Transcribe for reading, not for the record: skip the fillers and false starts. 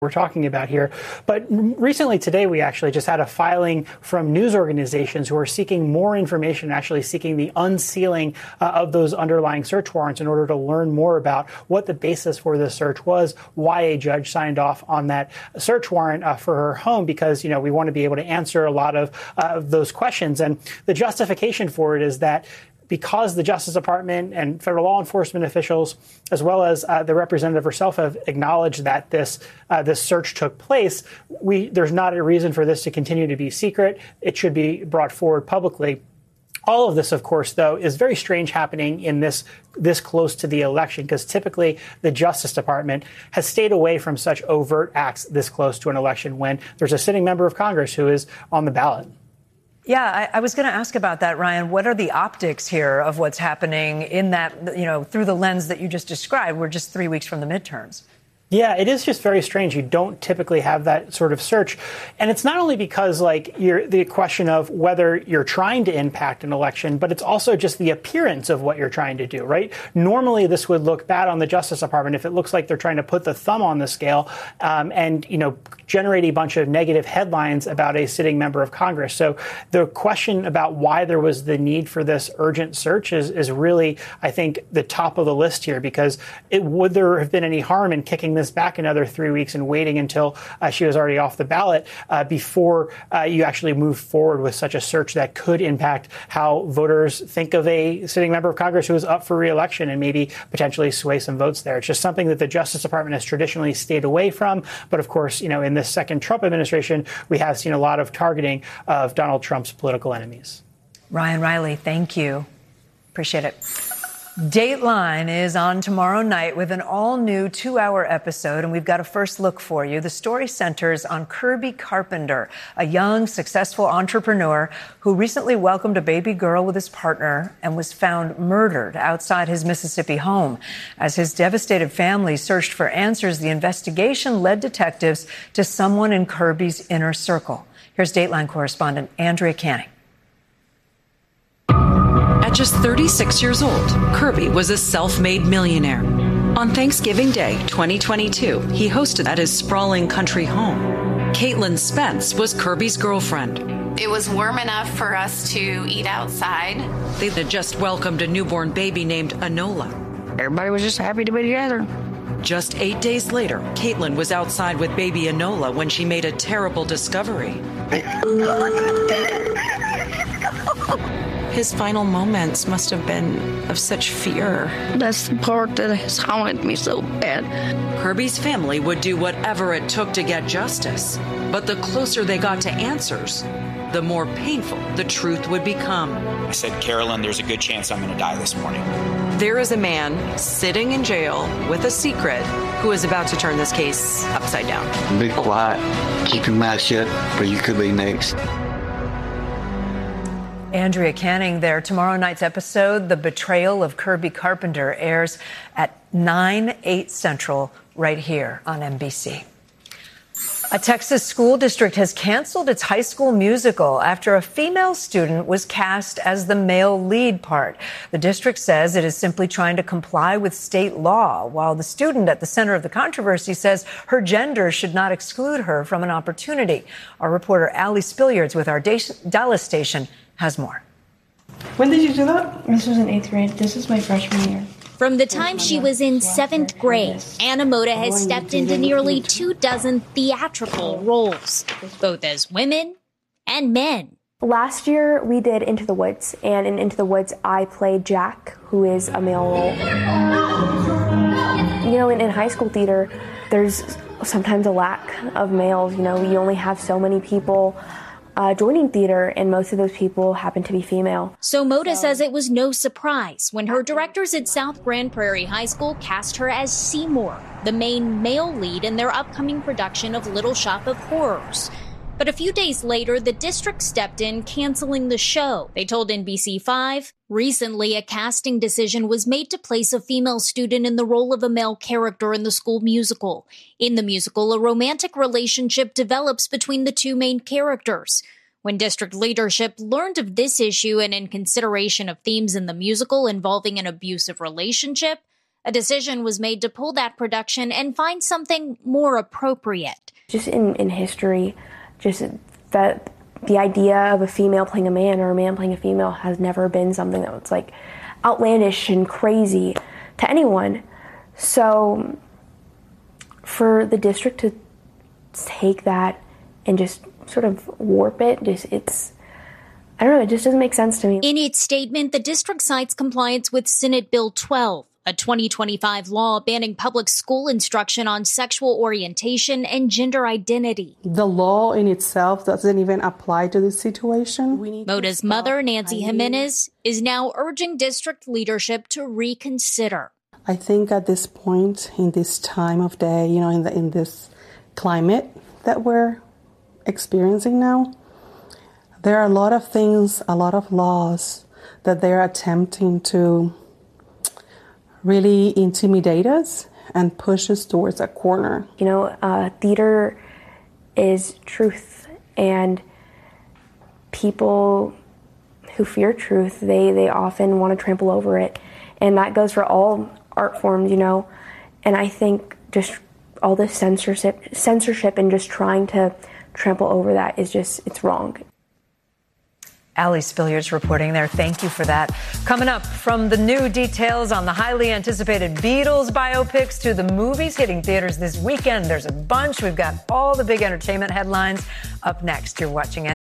we're talking about here. But recently today, we actually just had a filing from news organizations who are seeking more information, actually seeking the unsealing of those underlying search warrants in order to learn more about what the basis for this search was, why a judge signed off on that search warrant for her home, because, we want to be able to answer a lot of those questions. And the justification for it is that because the Justice Department and federal law enforcement officials, as well as the representative herself, have acknowledged that this search took place, there's not a reason for this to continue to be secret. It should be brought forward publicly. All of this, of course, though, is very strange happening in this close to the election, because typically the Justice Department has stayed away from such overt acts this close to an election when there's a sitting member of Congress who is on the ballot. Yeah, I was going to ask about that, Ryan. What are the optics here of what's happening in that, through the lens that you just described? We're just 3 weeks from the midterms. Yeah, it is just very strange. You don't typically have that sort of search. And it's not only because, the question of whether you're trying to impact an election, but it's also just the appearance of what you're trying to do, right? Normally, this would look bad on the Justice Department if it looks like they're trying to put the thumb on the scale and generate a bunch of negative headlines about a sitting member of Congress. So the question about why there was the need for this urgent search is really, I think, the top of the list here, because would there have been any harm in kicking this back another 3 weeks and waiting until she was already off the ballot before you actually move forward with such a search that could impact how voters think of a sitting member of Congress who is up for re-election and maybe potentially sway some votes there. It's just something that the Justice Department has traditionally stayed away from. But of course, in this second Trump administration, we have seen a lot of targeting of Donald Trump's political enemies. Ryan Riley, thank you. Appreciate it. Dateline is on tomorrow night with an all-new 2-hour episode, and we've got a first look for you. The story centers on Kirby Carpenter, a young, successful entrepreneur who recently welcomed a baby girl with his partner and was found murdered outside his Mississippi home. As his devastated family searched for answers, the investigation led detectives to someone in Kirby's inner circle. Here's Dateline correspondent Andrea Canning. At just 36 years old, Kirby was a self-made millionaire. On Thanksgiving Day, 2022, he hosted at his sprawling country home. Caitlin Spence was Kirby's girlfriend. It was warm enough for us to eat outside. They had just welcomed a newborn baby named Enola. Everybody was just happy to be together. Just 8 days later, Caitlin was outside with baby Enola when she made a terrible discovery. His final moments must have been of such fear. That's the part that has haunted me so bad. Kirby's family would do whatever it took to get justice. But the closer they got to answers, the more painful the truth would become. I said, Carolyn, there's a good chance I'm going to die this morning. There is a man sitting in jail with a secret who is about to turn this case upside down. Be quiet. Keep your mouth shut, or you could be next. Andrea Canning there. Tomorrow night's episode, The Betrayal of Kirby Carpenter, airs at 9/8 Central right here on NBC. A Texas school district has canceled its high school musical after a female student was cast as the male lead part. The district says it is simply trying to comply with state law, while the student at the center of the controversy says her gender should not exclude her from an opportunity. Our reporter Allie Spilliards with our Dallas station has more. When did you do that? This was in 8th grade. This is my freshman year. From the time she was in 7th grade, Anna Mota has stepped into nearly 24 theatrical roles, both as women and men. Last year, we did Into the Woods, and in Into the Woods, I played Jack, who is a male role. In high school theater, there's sometimes a lack of males. We only have so many people joining theater, and most of those people happen to be female. So Mota says it was no surprise when her directors at South Grand Prairie High School cast her as Seymour, the main male lead in their upcoming production of Little Shop of Horrors. But a few days later, the district stepped in, canceling the show. They told NBC5, recently a casting decision was made to place a female student in the role of a male character in the school musical. In the musical, a romantic relationship develops between the two main characters. When district leadership learned of this issue and in consideration of themes in the musical involving an abusive relationship, A decision was made to pull that production and find something more appropriate. Just in history, just that the idea of a female playing a man or a man playing a female has never been something that was like outlandish and crazy to anyone. So for the district to take that and just sort of warp it, I don't know, it just doesn't make sense to me. In its statement, the district cites compliance with Senate Bill 12, a 2025 law banning public school instruction on sexual orientation and gender identity. The law in itself doesn't even apply to this situation. Moda's mother, Nancy Jimenez, is now urging district leadership to reconsider. I think at this point, in this time of day, in this climate that we're experiencing now, there are a lot of things, a lot of laws that they're attempting to really intimidate us and push us towards a corner. Theater is truth, and people who fear truth, they often want to trample over it. And that goes for all art forms, And I think just all this censorship and just trying to trample over that is it's wrong. Allie Spilliards reporting there. Thank you for that. Coming up, from the new details on the highly anticipated Beatles biopics to the movies hitting theaters this weekend, there's a bunch. We've got all the big entertainment headlines up next. You're watching